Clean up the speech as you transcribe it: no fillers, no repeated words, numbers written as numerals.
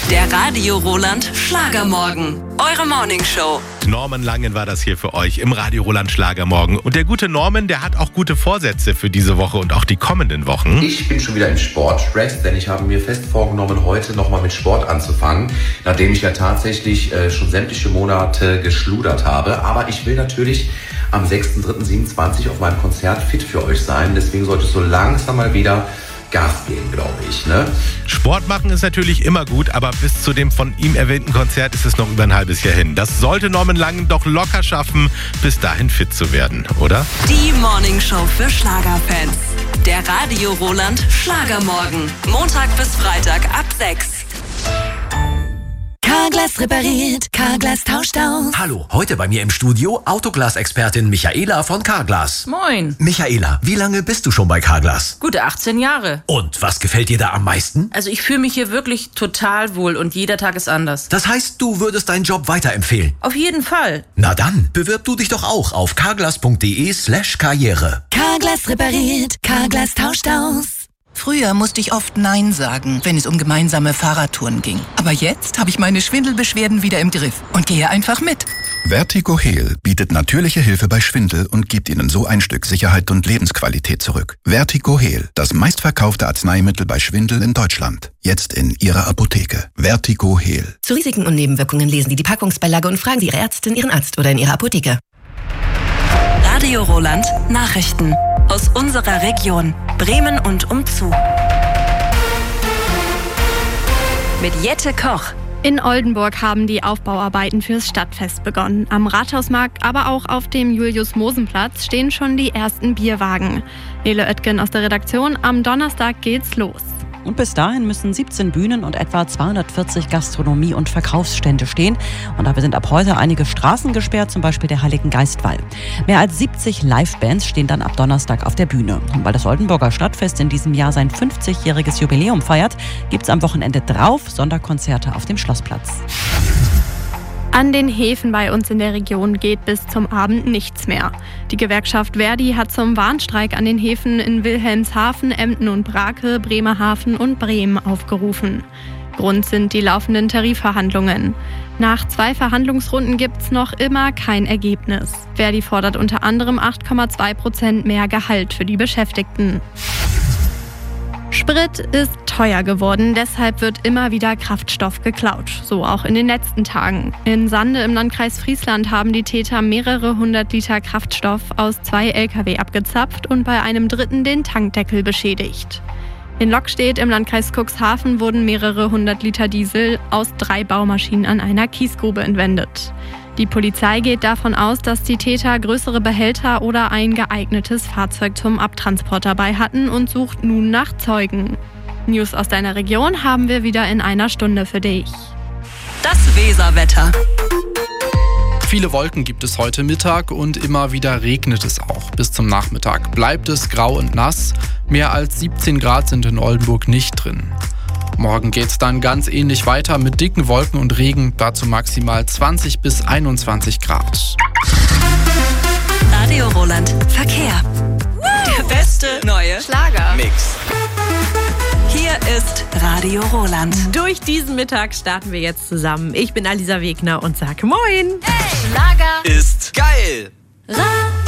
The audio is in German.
Der Radio Roland Schlagermorgen. Eure Morningshow. Norman Langen war das hier für euch im Radio Roland Schlagermorgen. Und der gute Norman, der hat auch gute Vorsätze für diese Woche und auch die kommenden Wochen. Ich bin schon wieder im Sportstress, denn ich habe mir fest vorgenommen, heute nochmal mit Sport anzufangen, nachdem ich ja tatsächlich schon sämtliche Monate geschludert habe. Aber ich will natürlich am 6.3.27 auf meinem Konzert fit für euch sein. Deswegen sollte es so langsam mal wieder Gas geben, glaube ich. Ne? Sport machen ist natürlich immer gut, aber bis zu dem von ihm erwähnten Konzert ist es noch über ein halbes Jahr hin. Das sollte Norman Langen doch locker schaffen, bis dahin fit zu werden, oder? Die Morningshow für Schlagerfans. Der Radio Roland Schlagermorgen. Montag bis Freitag ab 6. Carglass repariert, Carglass tauscht aus. Hallo, heute bei mir im Studio Autoglas-Expertin Michaela von Carglass. Moin. Michaela, wie lange bist du schon bei Carglass? Gute 18 Jahre. Und was gefällt dir da am meisten? Also ich fühle mich hier wirklich total wohl und jeder Tag ist anders. Das heißt, du würdest deinen Job weiterempfehlen? Auf jeden Fall. Na dann, bewirb du dich doch auch auf carglass.de/karriere. Carglass repariert, Carglass tauscht aus. Früher musste ich oft Nein sagen, wenn es um gemeinsame Fahrradtouren ging. Aber jetzt habe ich meine Schwindelbeschwerden wieder im Griff und gehe einfach mit. Vertigo Heal bietet natürliche Hilfe bei Schwindel und gibt Ihnen so ein Stück Sicherheit und Lebensqualität zurück. Vertigo Heal, das meistverkaufte Arzneimittel bei Schwindel in Deutschland. Jetzt in Ihrer Apotheke. Vertigo Heal. Zu Risiken und Nebenwirkungen lesen Sie die Packungsbeilage und fragen Sie Ihre Ärztin, Ihren Arzt oder in Ihrer Apotheke. Radio Roland Nachrichten. Aus unserer Region. Bremen und umzu. Mit Jette Koch. In Oldenburg haben die Aufbauarbeiten fürs Stadtfest begonnen. Am Rathausmarkt, aber auch auf dem Julius-Mosen-Platz stehen schon die ersten Bierwagen. Nele Oetgen aus der Redaktion, am Donnerstag geht's los. Und bis dahin müssen 17 Bühnen und etwa 240 Gastronomie- und Verkaufsstände stehen. Und dabei sind ab heute einige Straßen gesperrt, zum Beispiel der Heiligen Geistwall. Mehr als 70 Livebands stehen dann ab Donnerstag auf der Bühne. Und weil das Oldenburger Stadtfest in diesem Jahr sein 50-jähriges Jubiläum feiert, gibt es am Wochenende drauf Sonderkonzerte auf dem Schlossplatz. An den Häfen bei uns in der Region geht bis zum Abend nichts mehr. Die Gewerkschaft Verdi hat zum Warnstreik an den Häfen in Wilhelmshaven, Emden und Brake, Bremerhaven und Bremen aufgerufen. Grund sind die laufenden Tarifverhandlungen. Nach 2 Verhandlungsrunden gibt's noch immer kein Ergebnis. Verdi fordert unter anderem 8,2% mehr Gehalt für die Beschäftigten. Sprit ist teuer geworden, deshalb wird immer wieder Kraftstoff geklaut. So auch in den letzten Tagen. In Sande im Landkreis Friesland haben die Täter mehrere 100 Liter Kraftstoff aus 2 Lkw abgezapft und bei einem dritten den Tankdeckel beschädigt. In Lockstedt im Landkreis Cuxhaven wurden mehrere 100 Liter Diesel aus 3 Baumaschinen an einer Kiesgrube entwendet. Die Polizei geht davon aus, dass die Täter größere Behälter oder ein geeignetes Fahrzeug zum Abtransport dabei hatten und sucht nun nach Zeugen. News aus deiner Region haben wir wieder in einer Stunde für dich. Das Weserwetter. Viele Wolken gibt es heute Mittag und immer wieder regnet es auch. Bis zum Nachmittag bleibt es grau und nass. Mehr als 17 Grad sind in Oldenburg nicht drin. Morgen geht's dann ganz ähnlich weiter mit dicken Wolken und Regen, dazu maximal 20 bis 21 Grad. Radio Roland Verkehr. Der beste neue Schlagermix. Hier ist Radio Roland. Durch diesen Mittag starten wir jetzt zusammen. Ich bin Alisa Wegner und sage Moin. Hey, Schlager Ist geil!